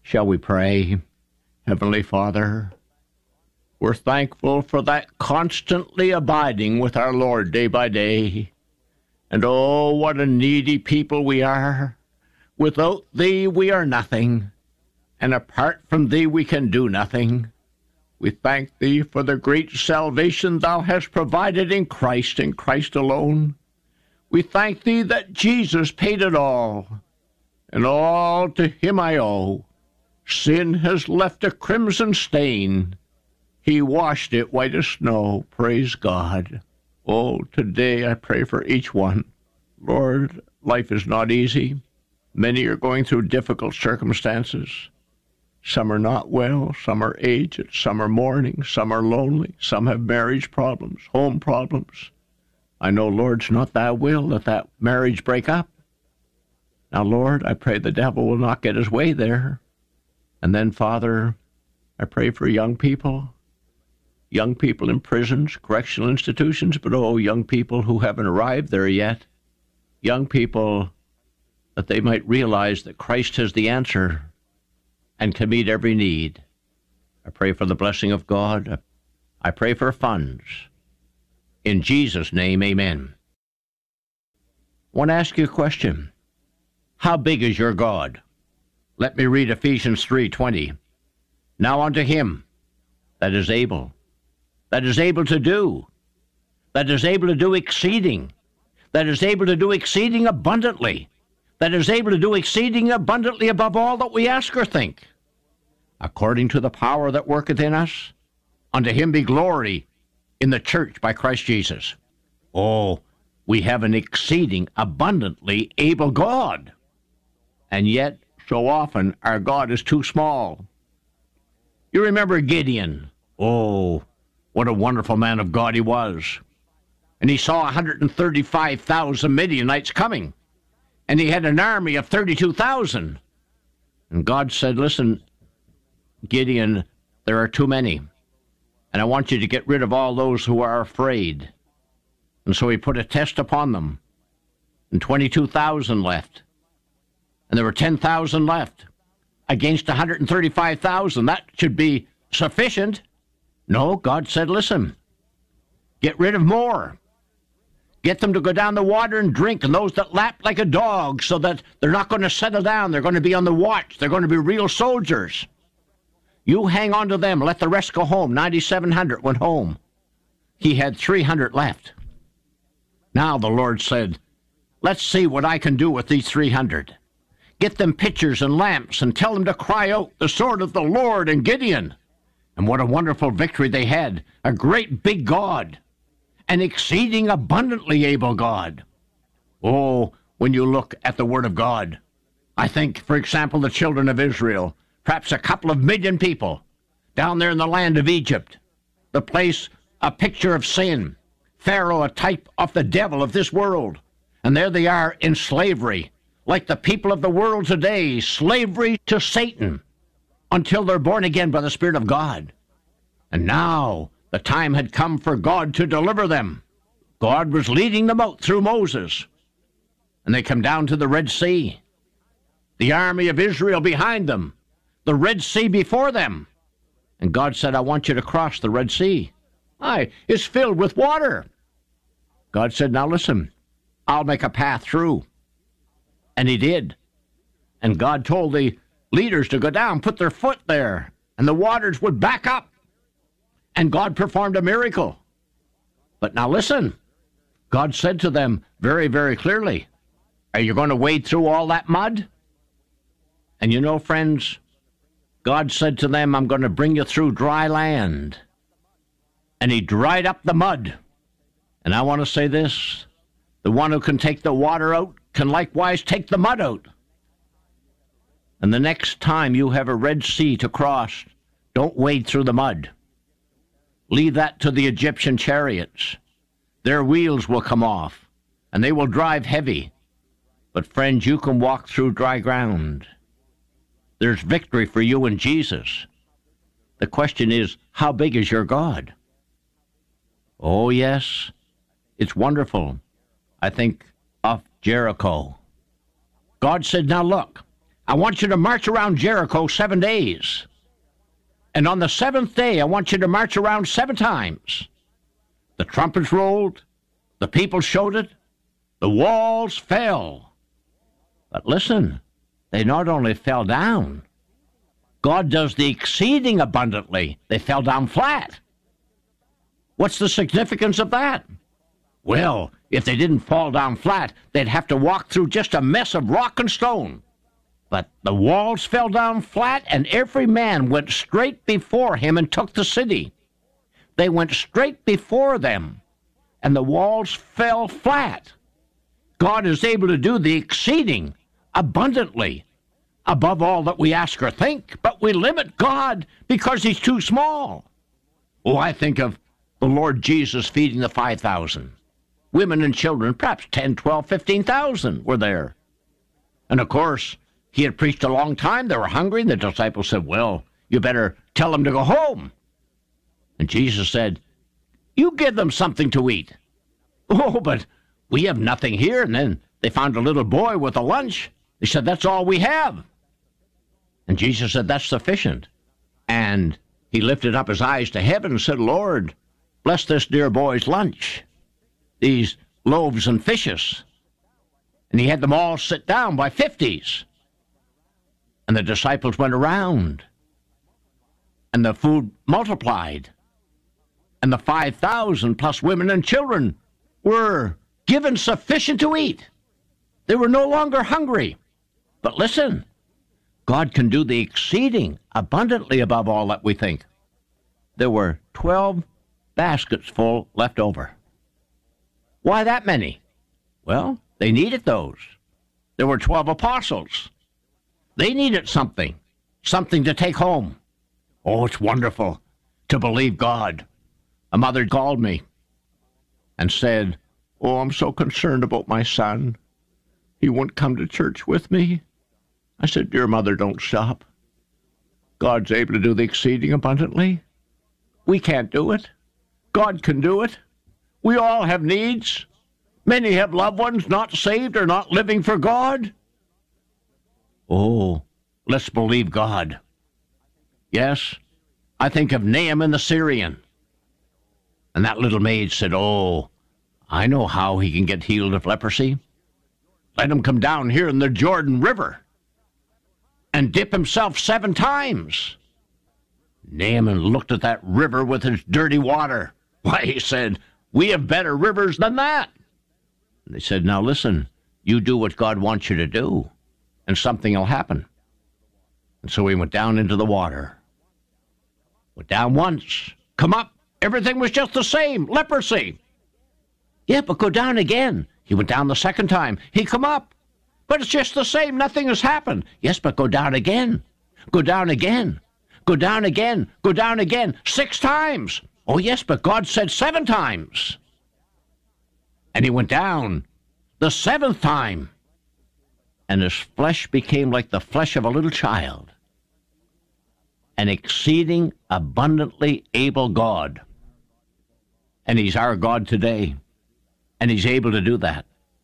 Shall we pray? Heavenly Father, we're thankful for that constantly abiding with our Lord day by day. And oh, what a needy people we are. Without Thee we are nothing, and apart from Thee we can do nothing. We thank Thee for the great salvation Thou hast provided in Christ and Christ alone. We thank Thee that Jesus paid it all, and all to Him I owe. Sin has left a crimson stain. He washed it white as snow. Praise God. Oh, today I pray for each one. Lord, life is not easy. Many are going through difficult circumstances. Some are not well, some are aged, some are mourning, some are lonely, some have marriage problems, home problems. I know, Lord, it's not Thy will that that marriage break up. Now, Lord, I pray the devil will not get his way there. And then, Father, I pray for young people in prisons, correctional institutions, but oh, young people who haven't arrived there yet, young people that they might realize that Christ has the answer and can meet every need. I pray for the blessing of God. I pray for funds. In Jesus' name, amen. I want to ask you a question. How big is your God? Let me read Ephesians 3:20. Now unto Him that is able to do, that is able to do exceeding, that is able to do exceeding abundantly, that is able to do exceeding abundantly above all that we ask or think, according to the power that worketh in us. Unto Him be glory in the church by Christ Jesus. Oh, we have an exceeding abundantly able God. And yet, so often, our God is too small. You remember Gideon. Oh, what a wonderful man of God he was. And he saw 135,000 Midianites coming. And he had an army of 32,000. And God said, listen, Gideon, there are too many. And I want you to get rid of all those who are afraid. And so he put a test upon them. And 22,000 left. And there were 10,000 left against 135,000. That should be sufficient. No, God said, listen, get rid of more. Get them to go down the water and drink, and those that lap like a dog, so that they're not going to settle down. They're going to be on the watch. They're going to be real soldiers. You hang on to them. Let the rest go home. 9,700 went home. He had 300 left. Now the Lord said, let's see what I can do with these 300. Get them pitchers and lamps and tell them to cry out the sword of the Lord and Gideon. And what a wonderful victory they had. A great big God. An exceeding abundantly able God. Oh, when you look at the Word of God, I think, for example, the children of Israel, perhaps a couple of million people down there in the land of Egypt, the place a picture of sin, Pharaoh a type of the devil of this world, and there they are in slavery, like the people of the world today, slavery to Satan, until they're born again by the Spirit of God. And now the time had come for God to deliver them. God was leading them out through Moses. And they come down to the Red Sea. The army of Israel behind them. The Red Sea before them. And God said, I want you to cross the Red Sea. Aye, it's filled with water. God said, now listen, I'll make a path through. And He did. And God told the leaders to go down, put their foot there, and the waters would back up. And God performed a miracle. But now listen, God said to them very, very clearly, are you going to wade through all that mud? And you know, friends, God said to them, I'm going to bring you through dry land. And He dried up the mud. And I want to say this, the one who can take the water out can likewise take the mud out. And the next time you have a Red Sea to cross, don't wade through the mud. Leave that to the Egyptian chariots. Their wheels will come off, and they will drive heavy. But friends, you can walk through dry ground. There's victory for you in Jesus. The question is, how big is your God? Oh, yes, it's wonderful. I think of Jericho. God said, now look, I want you to march around Jericho 7 days. And on the seventh day, I want you to march around 7 times. The trumpets rolled. The people showed it. The walls fell. But listen, they not only fell down. God does the exceeding abundantly. They fell down flat. What's the significance of that? Well, if they didn't fall down flat, they'd have to walk through just a mess of rock and stone. But the walls fell down flat, and every man went straight before him and took the city. They went straight before them, and the walls fell flat. God is able to do the exceeding abundantly above all that we ask or think, but we limit God because he's too small. Oh, I think of the Lord Jesus feeding the 5,000. Women and children, perhaps 10, 12, 15,000 were there. And of course, he had preached a long time. They were hungry, and the disciples said, well, you better tell them to go home. And Jesus said, you give them something to eat. Oh, but we have nothing here. And then they found a little boy with a lunch. They said, that's all we have. And Jesus said, that's sufficient. And he lifted up his eyes to heaven and said, Lord, bless this dear boy's lunch, these loaves and fishes. And he had them all sit down by 50s. And the disciples went around, and the food multiplied. And the 5,000 plus women and children were given sufficient to eat. They were no longer hungry. But listen, God can do the exceeding abundantly above all that we think. There were 12 baskets full left over. Why that many? Well, they needed those. There were 12 apostles. They needed something to take home. Oh, it's wonderful to believe God. A mother called me and said, oh, I'm so concerned about my son. He won't come to church with me. I said, dear mother, don't stop. God's able to do the exceeding abundantly. We can't do it. God can do it. We all have needs. Many have loved ones not saved or not living for God. Oh, let's believe God. Yes, I think of Naaman the Syrian. And that little maid said, oh, I know how he can get healed of leprosy. Let him come down here in the Jordan River and dip himself 7 times. Naaman looked at that river with its dirty water. Why, he said, we have better rivers than that. And they said, now listen, you do what God wants you to do, and something will happen. And so he went down into the water. Went down once, come up, everything was just the same, leprosy. Yeah, but go down again. He went down the second time. He come up, but it's just the same, nothing has happened. Yes, but go down again. Go down again. Go down again. Go down again. 6 times. Oh, yes, but God said 7 times. And he went down the 7th time. And his flesh became like the flesh of a little child. An exceeding abundantly able God. And he's our God today. And he's able to do that.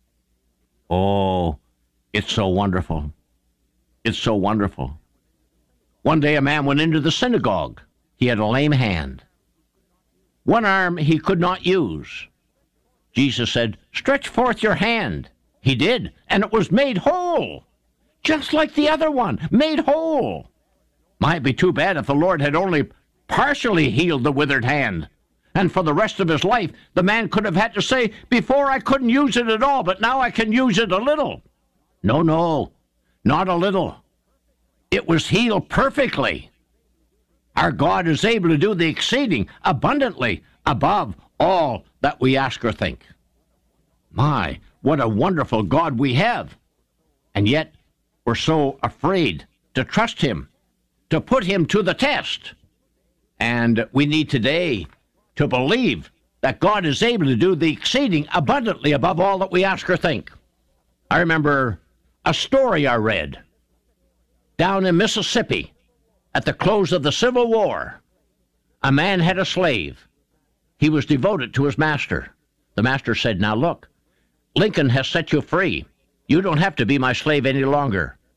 Oh, it's so wonderful. It's so wonderful. One day a man went into the synagogue. He had a lame hand. One arm he could not use. Jesus said, stretch forth your hand. He did, and it was made whole. Just like the other one, made whole. Might be too bad if the Lord had only partially healed the withered hand. And for the rest of his life, the man could have had to say, before I couldn't use it at all, but now I can use it a little. No, no, not a little. It was healed perfectly. Our God is able to do the exceeding abundantly above all that we ask or think. My, what a wonderful God we have. And yet, we're so afraid to trust him, to put him to the test. And we need today to believe that God is able to do the exceeding abundantly above all that we ask or think. I remember a story I read down in Mississippi at the close of the Civil War. A man had a slave. He was devoted to his master. The master said, now look, Lincoln has set you free. You don't have to be my slave any longer.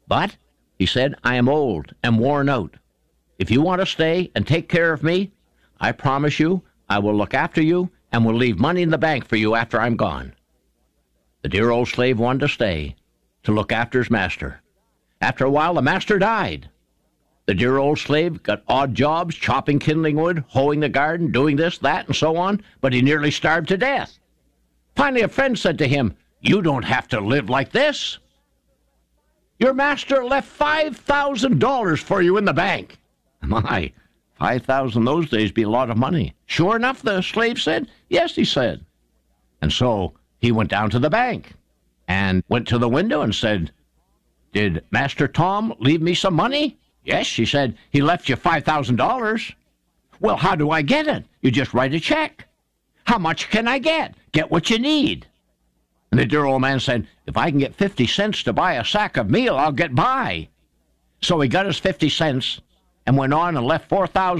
But, he said, I am old and worn out. If you want to stay and take care of me, I promise you I will look after you and will leave money in the bank for you after I'm gone. The dear old slave wanted to stay, to look after his master. After a while, the master died. The dear old slave got odd jobs, chopping kindling wood, hoeing the garden, doing this, that, and so on, but he nearly starved to death. Finally, a friend said to him, "You don't have to live like this. Your master left $5,000 for you in the bank." My, 5,000 those days be a lot of money. Sure enough, the slave said. Yes, he said. And so he went down to the bank and went to the window and said, "Did Master Tom leave me some money?" "Yes," she said, "he left you $5,000. "Well, how do I get it?" "You just write a check." "How much can I get?" "Get what you need." And the dear old man said, "If I can get 50 cents to buy a sack of meal, I'll get by." So he got his 50 cents and went on and left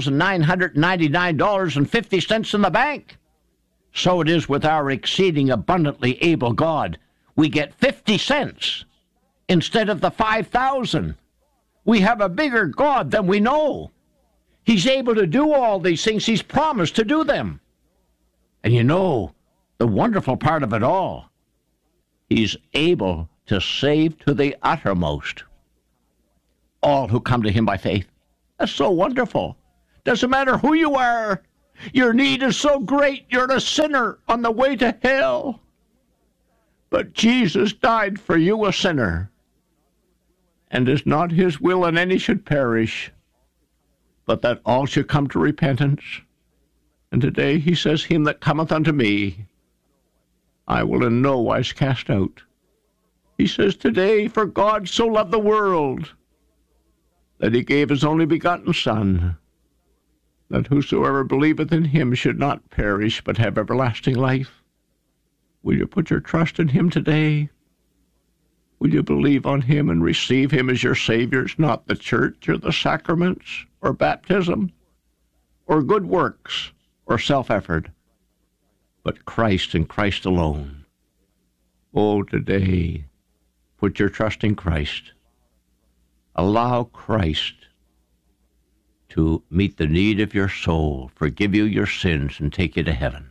$4,999.50 in the bank. So it is with our exceeding abundantly able God. We get 50 cents instead of the 5,000. We have a bigger God than we know. He's able to do all these things. He's promised to do them. And you know, the wonderful part of it all, He's able to save to the uttermost all who come to Him by faith. That's so wonderful. Doesn't matter who you are. Your need is so great, you're a sinner on the way to hell. But Jesus died for you, a sinner. And it's not His will that any should perish, but that all should come to repentance. And today He says, "Him that cometh unto me, I will in no wise cast out." He says today, "For God so loved the world, that He gave His only begotten Son, that whosoever believeth in Him should not perish, but have everlasting life." Will you put your trust in Him today? Will you believe on Him and receive Him as your Savior? It's not the church or the sacraments or baptism or good works or self-effort, but Christ and Christ alone. Oh, today, put your trust in Christ. Allow Christ to meet the need of your soul, forgive you your sins, and take you to heaven.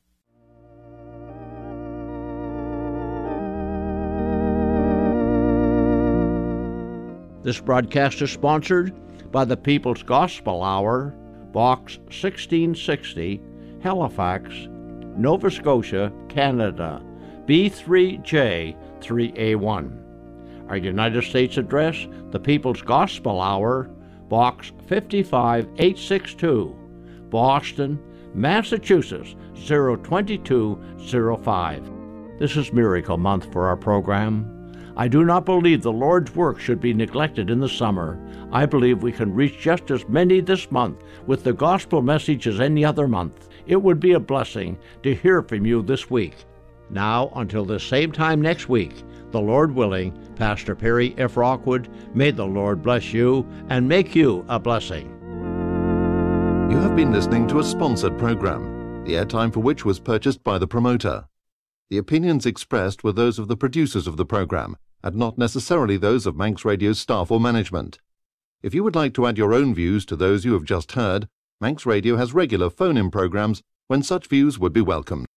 This broadcast is sponsored by the People's Gospel Hour, Box 1660, Halifax, Nova Scotia, Canada, B3J 3A1. Our United States address, the People's Gospel Hour, Box 55862, Boston, Massachusetts 02205. This is Miracle Month for our program. I do not believe the Lord's work should be neglected in the summer. I believe we can reach just as many this month with the gospel message as any other month. It would be a blessing to hear from you this week. Now, until the same time next week, the Lord willing, Pastor Perry F. Rockwood, may the Lord bless you and make you a blessing. You have been listening to a sponsored program, the airtime for which was purchased by the promoter. The opinions expressed were those of the producers of the program, and not necessarily those of Manx Radio's staff or management. If you would like to add your own views to those you have just heard, Manx Radio has regular phone-in programs when such views would be welcomed.